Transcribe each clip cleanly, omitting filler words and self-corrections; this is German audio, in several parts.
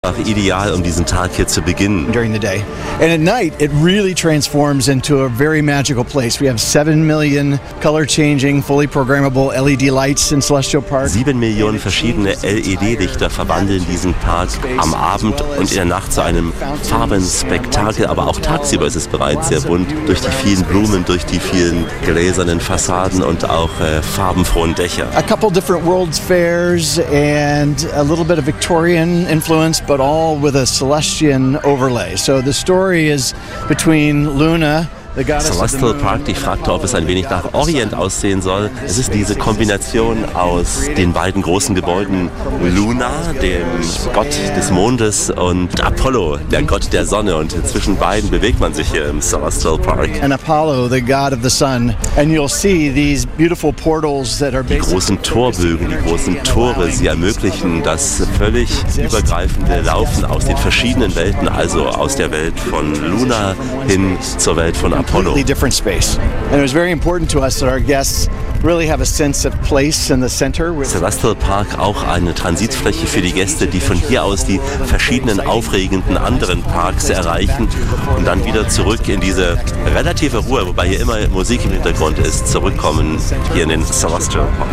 Ideal, um diesen Tag hier zu beginnen. During the day. And at night, it really transforms into a very magical place. We have 7 million color-changing, fully programmable LED lights in Celestial Park. 7 Millionen verschiedene LED-Lichter verwandeln diesen Park am Abend und in der Nacht zu einem Farbenspektakel, aber auch tagsüber ist es bereits sehr bunt, durch die vielen Blumen, durch die vielen gläsernen Fassaden und auch farbenfrohen Dächer. A couple different World's Fairs and a little bit of Victorian influence, but all with a Celestian overlay. So the story is between Luna, the goddess of the Celestial moon. Park, ich fragte, ob es ein wenig nach Orient aussehen soll. Es ist diese Kombination aus den beiden großen Gebäuden Luna, dem Gott des Mondes, und Apollo, der Gott der Sonne. Und zwischen beiden bewegt man sich hier im Celestial Park. And Apollo, the god of the sun. And you'll see these beautiful portals that are Die großen Torbögen, die großen Tore, sie ermöglichen das völlig übergreifende Laufen aus den verschiedenen Welten, also aus der Welt von Luna hin zur Welt von Apollo. completely different space. And it was very important to us that our guests really have a sense of place in the center. Celestial Park auch eine Transitfläche für die Gäste, die von hier aus die verschiedenen aufregenden anderen Parks erreichen und dann wieder zurück in diese relative Ruhe, wobei hier immer Musik im Hintergrund ist, zurückkommen hier in den Celestial Park.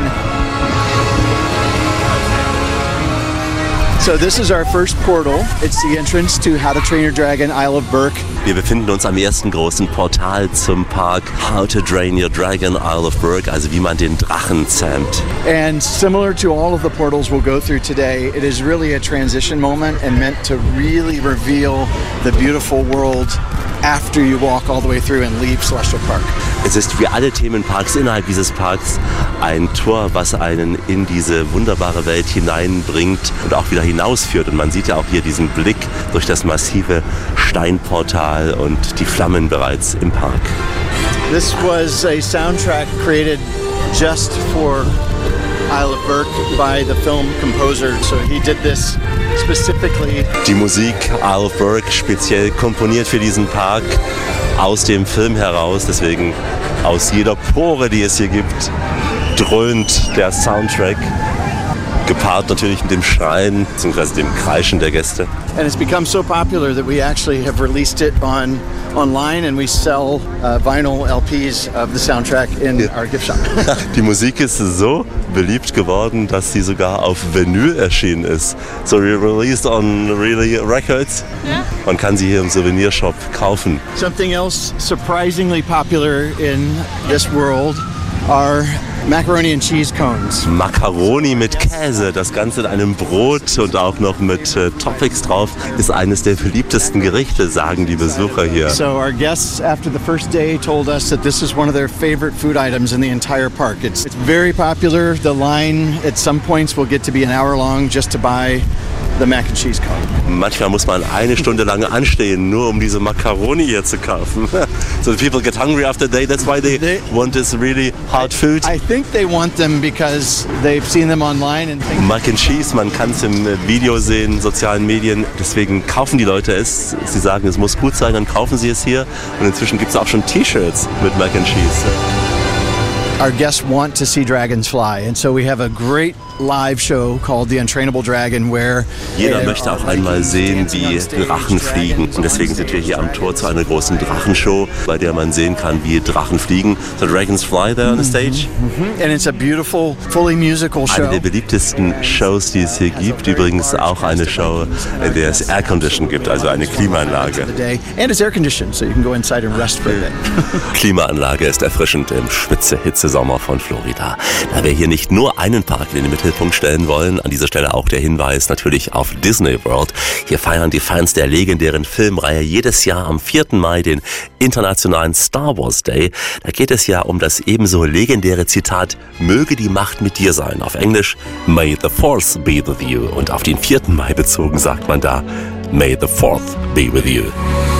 So this is our first portal. It's the entrance to How to Train Your Dragon, Isle of Berk. Wir befinden uns am ersten großen Portal zum Park How to Train Your Dragon, Isle of Berk, also wie man den Drachen zähmt. And similar to all of the portals we'll go through today, it is really a transition moment and meant to really reveal the beautiful world after you walk all the way through and leave Celestial Park. Es ist wie alle Themenparks innerhalb dieses Parks ein Tor, was einen in diese wunderbare Welt hineinbringt und auch wieder hinausführt. Und man sieht ja auch hier diesen Blick durch das massive Steinportal und die Flammen bereits im Park. This was a soundtrack created just for Isle of Berk by the film composer. So he did this specifically. Die Musik Isle of Berk speziell komponiert für diesen Park aus dem Film heraus, deswegen aus jeder Pore, die es hier gibt, dröhnt der Soundtrack, gepaart natürlich mit dem Schreien bzw. dem Kreischen der Gäste. And it's become so popular that we actually have released it online and we sell vinyl LPs of the soundtrack in our gift shop. Die Musik ist so beliebt geworden, dass sie sogar auf Vinyl erschienen ist. So we released on really records. Man kann sie hier im Souvenirshop kaufen. Something else surprisingly popular in this world are macaroni and cheese cones. Macaroni mit Käse, das Ganze in einem Brot und auch noch mit Toppings drauf, ist eines der beliebtesten Gerichte, sagen die Besucher hier. So our guests after the first day told us that this is one of their favorite food items in the entire park. It's very popular. The line at some points will get to be an hour long just to buy the mac and cheese cone. Manchmal muss man eine Stunde lang anstehen, nur um diese Macaroni hier zu kaufen. So the people get hungry after a day, that's why they want this really hard food. I think they want them because they've seen them online and think. Mac and Cheese, man kann es im Video sehen, sozialen Medien, deswegen kaufen die Leute es. Sie sagen, es muss gut sein, dann kaufen sie es hier. Und inzwischen gibt es auch schon T-Shirts mit Mac and Cheese. Our guests want to see dragons fly, and so we have a great live show called The Untrainable Dragon, where jeder möchte auch einmal sehen, wie Drachen fliegen. Und deswegen sind wir hier am Tor zu einer großen Drachenshow, bei der man sehen kann, wie Drachen fliegen. The Dragons fly there on the stage. And it's a beautiful, fully musical show. Eine der beliebtesten Shows, die es hier gibt. Übrigens auch eine Show, in der es Aircondition gibt, also eine Klimaanlage. And it's air conditioned, so you can go inside and rest for a bit. Klimaanlage ist erfrischend im Spitze-Hitze-Sommer von Florida. Da wir hier nicht nur einen Park in den Mittelpunkt stellen wollen, an dieser Stelle auch der Hinweis natürlich auf Disney World. Hier feiern die Fans der legendären Filmreihe jedes Jahr am 4. Mai den internationalen Star Wars Day. Da geht es ja um das ebenso legendäre Zitat, möge die Macht mit dir sein. Auf Englisch, May the Force be with you. Und auf den 4. Mai bezogen sagt man da, May the 4th be with you.